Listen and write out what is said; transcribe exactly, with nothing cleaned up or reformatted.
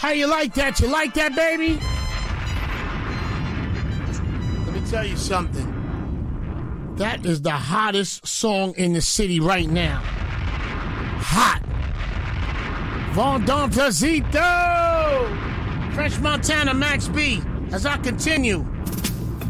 How you like that? You like that, baby? Let me tell you something. That is the hottest song in the city right now. Hot. Vendantezito! French Montana, Max B. As I continue